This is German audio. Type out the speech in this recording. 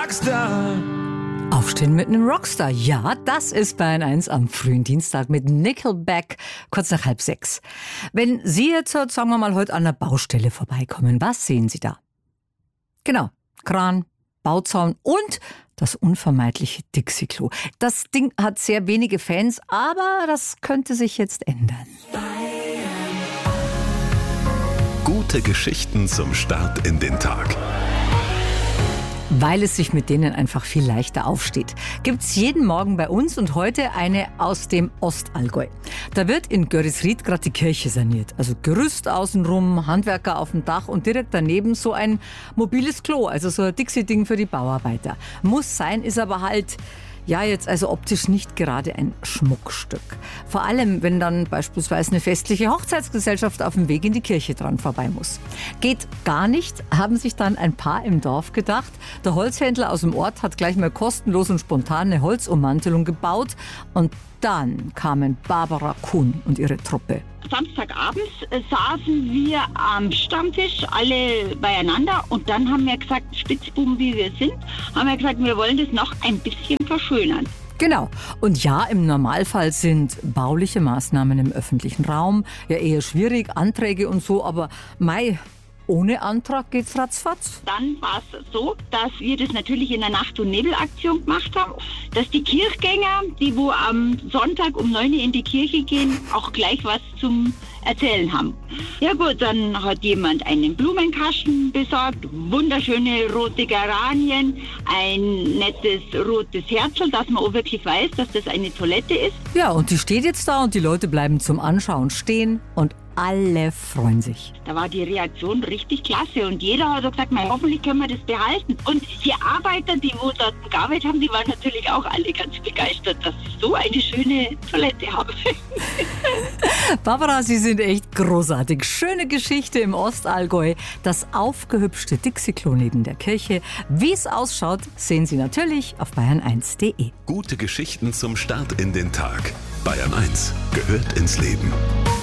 Rockstar. Aufstehen mit einem Rockstar. Ja, das ist Bayern 1 am frühen Dienstag mit Nickelback, kurz nach 5:30. Wenn Sie jetzt, sagen wir mal, heute an einer Baustelle vorbeikommen, was sehen Sie da? Genau, Kran, Bauzaun und das unvermeidliche Dixie-Klo. Das Ding hat sehr wenige Fans, aber das könnte sich jetzt ändern. Gute Geschichten zum Start in den Tag. Weil es sich mit denen einfach viel leichter aufsteht, gibt's jeden Morgen bei uns und heute eine aus dem Ostallgäu. Da wird in Görisried gerade die Kirche saniert. Also Gerüst außenrum, Handwerker auf dem Dach und direkt daneben so ein mobiles Klo, also so ein Dixie-Ding für die Bauarbeiter. Muss sein, ist aber halt... Ja, jetzt also optisch nicht gerade ein Schmuckstück. Vor allem, wenn dann beispielsweise eine festliche Hochzeitsgesellschaft auf dem Weg in die Kirche dran vorbei muss. Geht gar nicht, haben sich dann ein Paar im Dorf gedacht. Der Holzhändler aus dem Ort hat gleich mal kostenlos und spontan eine Holzummantelung gebaut. Und dann kamen Barbara Kuhn und ihre Truppe. Samstagabends saßen wir am Stammtisch, alle beieinander, und dann haben wir gesagt, Spitzbuben wie wir sind, haben wir gesagt, wir wollen das noch ein bisschen verschönern. Genau. Und ja, im Normalfall sind bauliche Maßnahmen im öffentlichen Raum ja eher schwierig, Anträge und so, aber ohne Antrag geht's ratzfatz. Dann war es so, dass wir das natürlich in der Nacht- und Nebelaktion gemacht haben, dass die Kirchgänger, die wo am Sonntag um 9 Uhr in die Kirche gehen, auch gleich was zum Erzählen haben. Ja gut, dann hat jemand einen Blumenkasten besorgt, wunderschöne rote Geranien, ein nettes rotes Herzl, dass man auch wirklich weiß, dass das eine Toilette ist. Ja, und die steht jetzt da und die Leute bleiben zum Anschauen stehen und alle freuen sich. Da war die Reaktion richtig klasse und jeder hat gesagt, hoffentlich können wir das behalten. Und die Arbeiter, die wo dort gearbeitet haben, die waren natürlich auch alle ganz begeistert, dass sie so eine schöne Toilette haben. Barbara, Sie sind echt großartig. Schöne Geschichte im Ostallgäu. Das aufgehübschte Dixie-Klo neben der Kirche. Wie es ausschaut, sehen Sie natürlich auf bayern1.de. Gute Geschichten zum Start in den Tag. Bayern 1 gehört ins Leben.